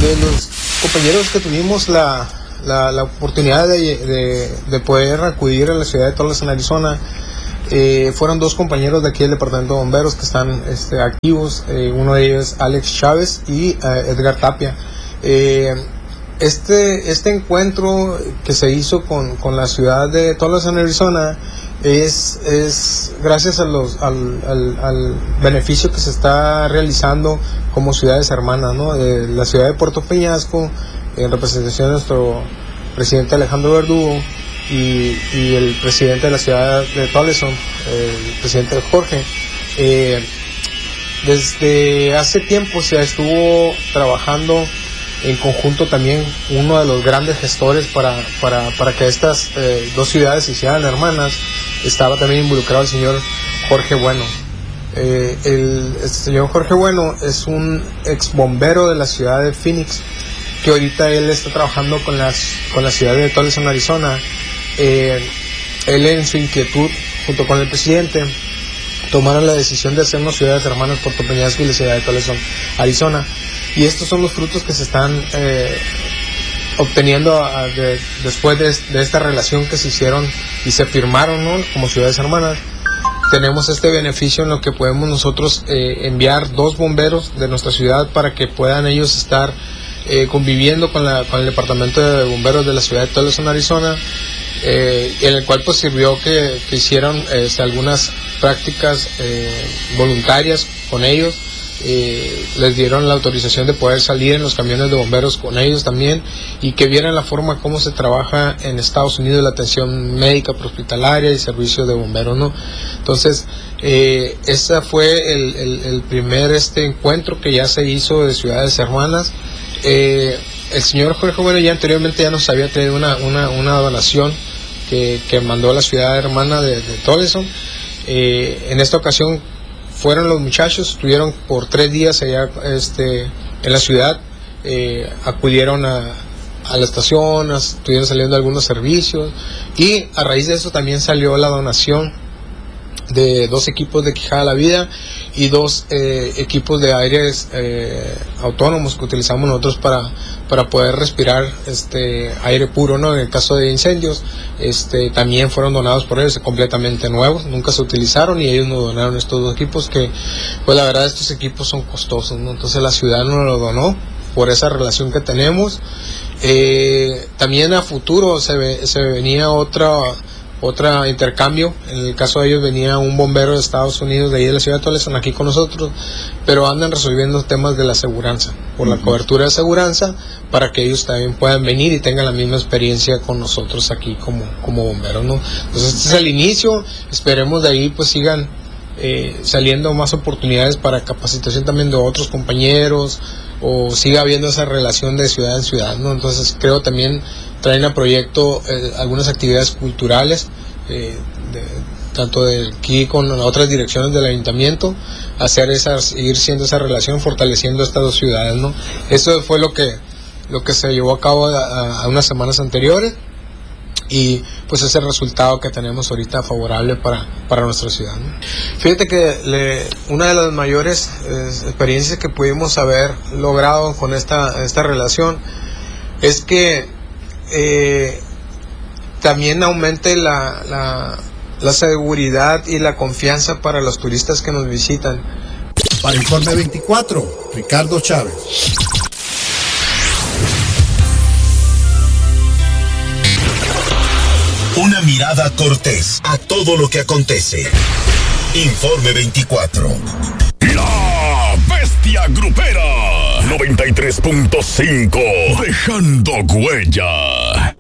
de los compañeros que tuvimos la oportunidad de poder acudir a la ciudad de Tulsa, en Arizona, fueron dos compañeros de aquí del Departamento de Bomberos que están activos. Uno de ellos es Alex Chávez y Edgar Tapia. Este encuentro que se hizo con la ciudad de Tulsa, en Arizona, es gracias al beneficio que se está realizando como ciudades hermanas, ¿no? La ciudad de Puerto Peñasco, en representación de nuestro presidente Alejandro Verdugo, y el presidente de la ciudad de Tulsa, el presidente Jorge. Desde hace tiempo se estuvo trabajando en conjunto también. Uno de los grandes gestores para que estas dos ciudades se hicieran hermanas, estaba también involucrado el señor Jorge Bueno. Este señor Jorge Bueno es un ex bombero de la ciudad de Phoenix, que ahorita él está trabajando con la ciudad de Tulsa, en Arizona. Él, en su inquietud, junto con el presidente, tomaron la decisión de hacernos ciudades hermanas, Puerto Peñasco y la ciudad de Tulsa, Arizona. Y estos son los frutos que se están obteniendo después de esta relación que se hicieron y se firmaron, ¿no? Como ciudades hermanas. Tenemos este beneficio en lo que podemos nosotros enviar 2 bomberos de nuestra ciudad para que puedan ellos estar conviviendo con el departamento de bomberos de la ciudad de Tulsa, en Arizona, en el cual pues sirvió que hicieron algunas prácticas voluntarias con ellos. Les dieron la autorización de poder salir en los camiones de bomberos con ellos también, y que vieran la forma como se trabaja en Estados Unidos la atención médica prehospitalaria y servicio de bomberos, ¿no? Entonces, ese fue el primer encuentro que ya se hizo de ciudades hermanas. El señor Jorge Bueno ya anteriormente ya nos había traído una donación que mandó a la ciudad hermana de Tulsa. En esta ocasión fueron los muchachos, estuvieron por 3 días allá en la ciudad, acudieron a la estación, estuvieron saliendo algunos servicios, y a raíz de eso también salió la donación de 2 equipos de Quijada a la Vida y 2 equipos de aires autónomos que utilizamos nosotros para poder respirar aire puro, ¿no? En el caso de incendios, también fueron donados por ellos, completamente nuevos, nunca se utilizaron, y ellos nos donaron estos 2 equipos que, pues la verdad, estos equipos son costosos, ¿no? Entonces la ciudad nos lo donó por esa relación que tenemos. También a futuro se venía otro intercambio. En el caso de ellos venía un bombero de Estados Unidos, de ahí de la ciudad de Tulsa, aquí con nosotros, pero andan resolviendo temas de la aseguranza, por la cobertura de aseguranza, para que ellos también puedan venir y tengan la misma experiencia con nosotros aquí como bomberos, ¿no? Entonces este es el inicio, esperemos de ahí pues sigan saliendo más oportunidades para capacitación también de otros compañeros, o siga habiendo esa relación de ciudad en ciudad, ¿no? Entonces creo también traen a proyecto algunas actividades culturales, tanto de aquí con otras direcciones del ayuntamiento, seguir siendo esa relación, fortaleciendo estas 2 ciudades, ¿no? Eso fue lo que se llevó a cabo a unas semanas anteriores, y pues ese resultado que tenemos ahorita favorable para nuestra ciudad, ¿no? Fíjate que una de las mayores experiencias que pudimos haber logrado con esta relación es que también aumente la seguridad y la confianza para los turistas que nos visitan. Para Informe 24, Ricardo Chávez. Una mirada cortés a todo lo que acontece. Informe 24. La Bestia Grupera 93.5, dejando huella.